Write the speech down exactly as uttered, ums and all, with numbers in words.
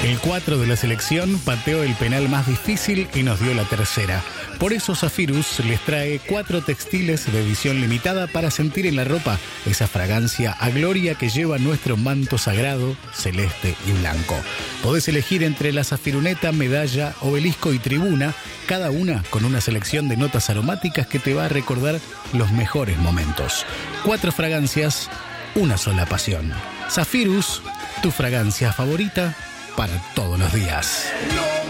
El cuatro de la selección pateó el penal más difícil y nos dio la tercera. Por eso Zafirus les trae cuatro textiles de edición limitada para sentir en la ropa esa fragancia a gloria que lleva nuestro manto sagrado, celeste y blanco. Podés elegir entre la Zafiruneta, Medalla, Obelisco y Tribuna, cada una con una selección de notas aromáticas que te va a recordar los mejores momentos. Cuatro fragancias, una sola pasión. Zafirus, tu fragancia favorita para todos los días.